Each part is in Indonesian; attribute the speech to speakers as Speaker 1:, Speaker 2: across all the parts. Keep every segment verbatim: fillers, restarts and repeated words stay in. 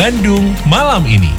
Speaker 1: Bandung Malam Ini.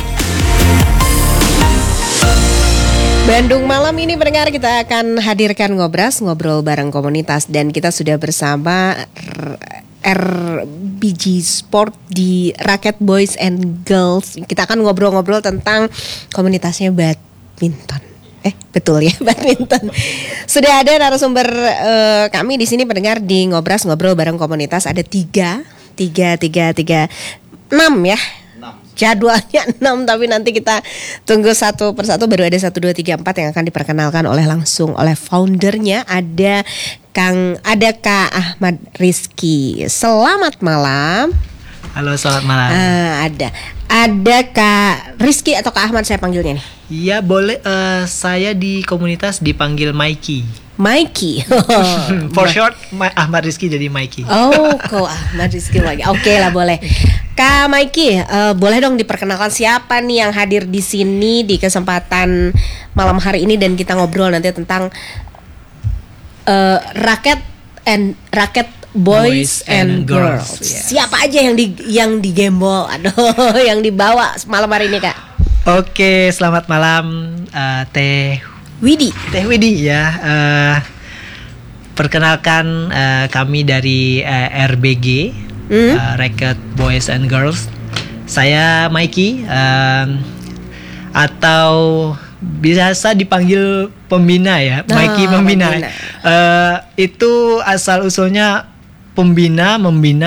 Speaker 2: Bandung Malam Ini pendengar, kita akan hadirkan ngobras, ngobrol bareng komunitas. Dan kita sudah bersama R B G Sport di Racket Boys and Girls. Kita akan ngobrol-ngobrol tentang komunitasnya badminton. Eh betul ya, badminton. Sudah ada narasumber uh, kami di sini pendengar di ngobras, ngobrol bareng komunitas. Ada tiga, tiga, tiga, tiga, enam ya. Jadwalnya enam, tapi nanti kita tunggu satu persatu. Baru ada satu, dua, tiga, empat yang akan diperkenalkan oleh langsung oleh foundernya. Ada Kang, ada Kak Ahmad Rizky. Selamat malam.
Speaker 3: Halo, selamat malam.
Speaker 2: Uh, ada, ada Kak Rizky atau Kak Ahmad saya panggilnya nih?
Speaker 3: Iya boleh. Uh, saya di komunitas dipanggil Mikey.
Speaker 2: Mikey.
Speaker 3: For short, Ma- Ahmad Rizky jadi Mikey.
Speaker 2: Oh, kok Ahmad Rizky lagi. Oke lah, boleh. Kak Mikey, uh, boleh dong diperkenalkan siapa nih yang hadir di sini di kesempatan malam hari ini, dan kita ngobrol nanti tentang uh, racket and racket boys, boys and, and girls. girls. Yes. Siapa aja yang di yang digembol, aduh, yang dibawa malam hari ini, Kak?
Speaker 3: Oke, selamat malam uh, Teh
Speaker 2: Widi.
Speaker 3: Teh Widi ya. Uh, perkenalkan uh, kami dari uh, R B G. Hmm? Uh, Racket Boys and Girls. Saya Mikey, um, atau biasa dipanggil pembina ya, oh, Mikey pembina. pembina. Uh, itu asal usulnya pembina membina